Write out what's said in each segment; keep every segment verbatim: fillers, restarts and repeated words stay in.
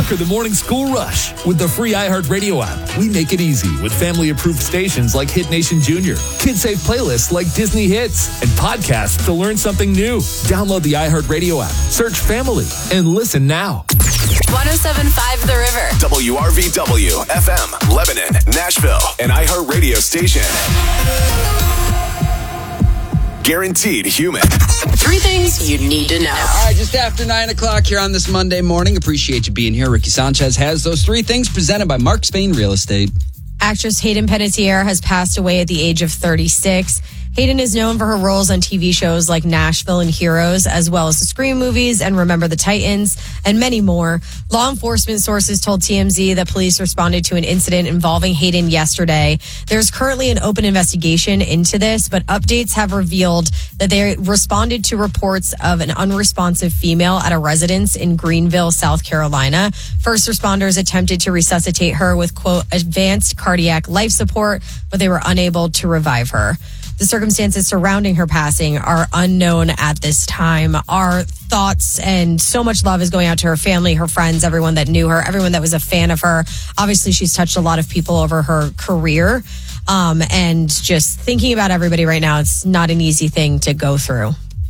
Conquer the morning school rush with the free iHeartRadio app. We make it easy with family-approved stations like Hit Nation Junior, kid-safe playlists like Disney Hits, and podcasts to learn something new. Download the iHeartRadio app, search Family, and listen now. one oh seven point five The River. W R V W, F M, Lebanon, Nashville, an iHeartRadio station. Guaranteed human. Three things you need to know. All right, just after nine o'clock here on this Monday morning. Appreciate you being here. Ricky Sanchez has those three things presented by Mark Spain Real Estate. Actress Hayden Panettiere has passed away at the age of thirty-six. Hayden is known for her roles on T V shows like Nashville and Heroes, as well as the Scream movies and Remember the Titans, and many more. Law enforcement sources told T M Z that police responded to an incident involving Hayden yesterday. There's currently an open investigation into this, but updates have revealed that they responded to reports of an unresponsive female at a residence in Greenville, South Carolina. First responders attempted to resuscitate her with, quote, advanced cardiac life support, but they were unable to revive her. The circumstances surrounding her passing are unknown at this time. Our thoughts and so much love is going out to her family, her friends, everyone that knew her, everyone that was a fan of her. Obviously, she's touched a lot of people over her career. Um, and just thinking about everybody right now, it's not an easy thing to go through.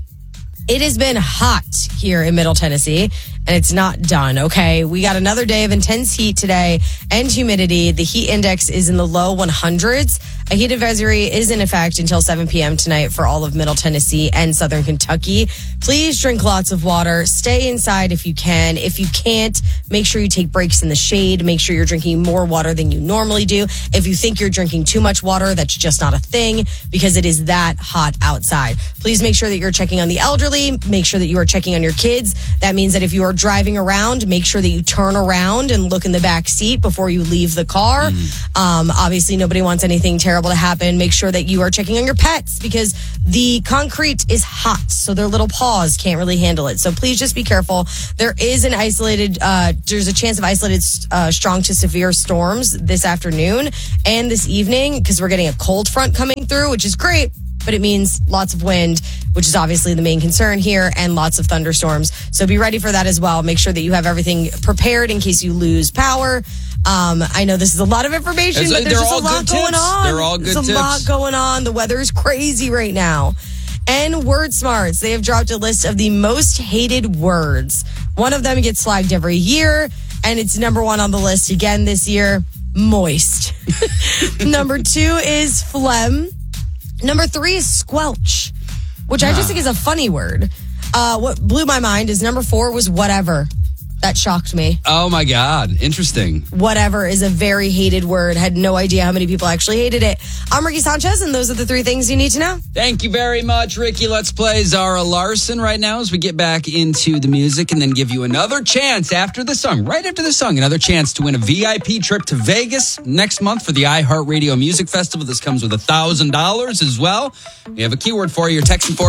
It has been hot here in Middle Tennessee, and it's not done, okay? We got another day of intense heat today and humidity. The heat index is in the low one hundreds. A heat advisory is in effect until seven p.m. tonight for all of Middle Tennessee and Southern Kentucky. Please drink lots of water. Stay inside if you can. If you can't, make sure you take breaks in the shade. Make sure you're drinking more water than you normally do. If you think you're drinking too much water, that's just not a thing because it is that hot outside. Please make sure that you're checking on the elderly. Make sure that you are checking on your kids. That means that if you are driving around, make sure that you turn around and look in the back seat before you leave the car. Mm. Um, obviously, nobody wants anything terrible to happen. Make sure that you are checking on your pets because the concrete is hot, so their little paws can't really handle it. So please just be careful. There is an isolated, uh, there's a chance of isolated uh, strong to severe storms this afternoon and this evening because we're getting a cold front coming through, which is great. But it means lots of wind, which is obviously the main concern here, and lots of thunderstorms. So be ready for that as well. Make sure that you have everything prepared in case you lose power. Um, I know this is a lot of information, It's, but there's just a lot going tips. on. They're all good There's a tips. lot going on. The weather is crazy right now. And Word Smarts, they have dropped a list of the most hated words. One of them gets flagged every year, and it's number one on the list again this year, moist. Number two is phlegm. Number three is squelch, which I just think is a funny word. Uh, what blew my mind is number four was whatever. That shocked me. Oh, my God. Interesting. Whatever is a very hated word. Had no idea how many people actually hated it. I'm Ricky Sanchez, and those are the three things you need to know. Thank you very much, Ricky. Let's play Zara Larson right now as we get back into the music and then give you another chance after the song, right after the song, another chance to win a V I P trip to Vegas next month for the iHeartRadio Music Festival. This comes with one thousand dollars as well. We have a keyword for you. You're texting for